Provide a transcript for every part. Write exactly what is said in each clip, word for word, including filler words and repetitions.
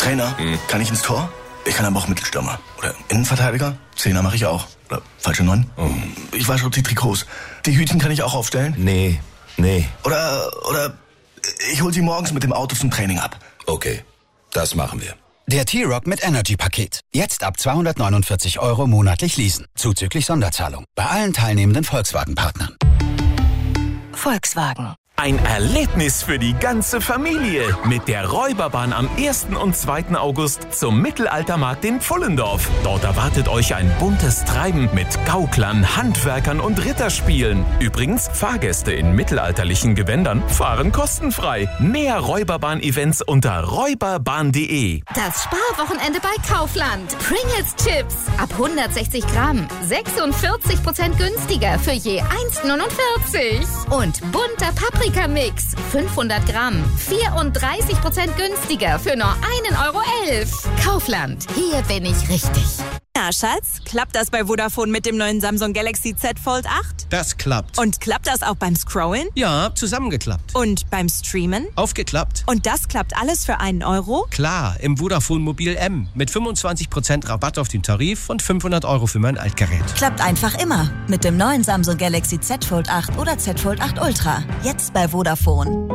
Trainer, hm. kann ich ins Tor? Ich kann aber auch Mittelstürmer. Oder Innenverteidiger? Zehner mache ich auch. Oder falsche Neun? Oh. Ich wasche auch die Trikots. Die Hütchen kann ich auch aufstellen? Nee, nee. Oder, oder ich hol sie morgens mit dem Auto zum Training ab. Okay, das machen wir. Der T-Rock mit Energy-Paket. Jetzt ab zweihundertneunundvierzig Euro monatlich leasen. Zuzüglich Sonderzahlung. Bei allen teilnehmenden Volkswagen-Partnern. Volkswagen. Ein Erlebnis für die ganze Familie mit der Räuberbahn am ersten und zweiten August zum Mittelaltermarkt in Pfullendorf. Dort erwartet euch ein buntes Treiben mit Gauklern, Handwerkern und Ritterspielen. Übrigens, Fahrgäste in mittelalterlichen Gewändern fahren kostenfrei. Mehr Räuberbahn-Events unter räuberbahn punkt de. Das Sparwochenende bei Kaufland. Pringles Chips ab hundertsechzig Gramm. sechsundvierzig Prozent günstiger für je eins neunundvierzig. Und bunter Paprika Mix, fünfhundert Gramm, vierunddreißig Prozent günstiger für nur einen Euro elf. Kaufland, hier bin ich richtig. Na, Schatz, klappt das bei Vodafone mit dem neuen Samsung Galaxy Z Fold acht? Das klappt. Und klappt das auch beim Scrollen? Ja, zusammengeklappt. Und beim Streamen? Aufgeklappt. Und das klappt alles für einen Euro? Klar, im Vodafone Mobil M mit fünfundzwanzig Prozent Rabatt auf den Tarif und fünfhundert Euro für mein Altgerät. Klappt einfach immer mit dem neuen Samsung Galaxy Z Fold acht oder Z Fold acht Ultra. Jetzt bei Vodafone.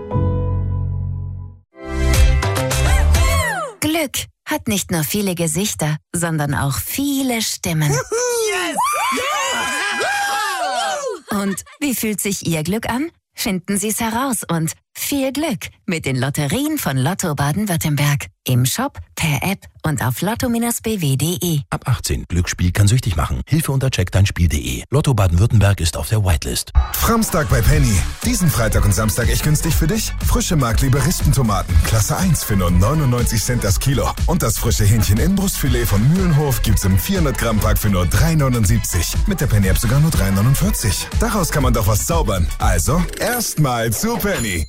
Glück hat nicht nur viele Gesichter, sondern auch viele Stimmen. Yes! Und wie fühlt sich Ihr Glück an? Finden Sie es heraus und viel Glück mit den Lotterien von Lotto Baden-Württemberg. Im Shop, per App und auf lotto b w punkt de. Ab achtzehn. Glücksspiel kann süchtig machen. Hilfe unter check dein spiel punkt de. Lotto Baden-Württemberg ist auf der Whitelist. Framstag bei Penny. Diesen Freitag und Samstag echt günstig für dich. Frische Mark-Liberistentomaten. Klasse eins für nur neunundneunzig Cent das Kilo. Und das frische Hähnchen-Inbrustfilet von Mühlenhof gibt's im vierhundert Gramm Pack für nur drei neunundsiebzig. Mit der Penny-App sogar nur drei neunundvierzig. Daraus kann man doch was zaubern. Also, erstmal zu Penny.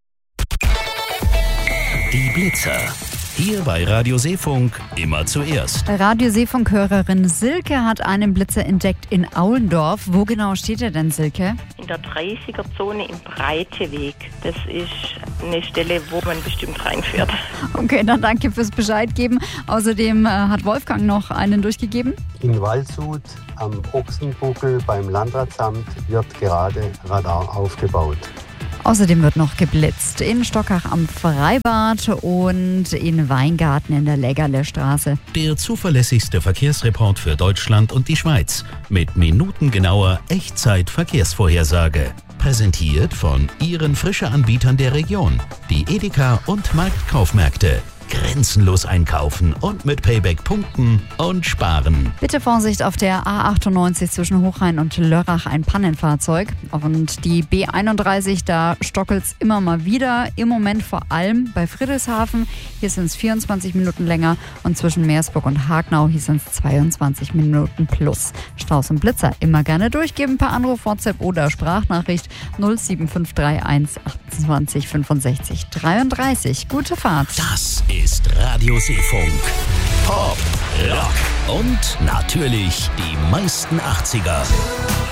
Die Blitzer. Hier bei Radio Seefunk immer zuerst. Radio Seefunk-Hörerin Silke hat einen Blitzer entdeckt in Aulendorf. Wo genau steht er denn, Silke? In der dreißiger-Zone im Breiteweg. Das ist eine Stelle, wo man bestimmt reinfährt. Okay, dann danke fürs Bescheid geben. Außerdem äh, hat Wolfgang noch einen durchgegeben. In Waldshut am Ochsenbuckel beim Landratsamt wird gerade Radar aufgebaut. Außerdem wird noch geblitzt in Stockach am Freibad und in Weingarten in der Lägerle-Straße. Der zuverlässigste Verkehrsreport für Deutschland und die Schweiz mit minutengenauer Echtzeit-Verkehrsvorhersage. Präsentiert von Ihren Frische-Anbietern der Region, die Edeka und Marktkaufmärkte. Grenzenlos einkaufen und mit Payback punkten und sparen. Bitte Vorsicht auf der A achtundneunzig zwischen Hochrhein und Lörrach, ein Pannenfahrzeug. Und die B einunddreißig, da stockelt es immer mal wieder. Im Moment vor allem bei Friedrichshafen. Hier sind es vierundzwanzig Minuten länger. Und zwischen Meersburg und Hagnau, hier sind es zweiundzwanzig Minuten plus. Staus und Blitzer immer gerne durchgeben per Anruf, WhatsApp oder Sprachnachricht null sieben fünf drei eins achtundzwanzig fünfundsechzig dreiunddreißig. Gute Fahrt. Das ist Radio Seefunk. Pop, Rock und natürlich die meisten achtziger.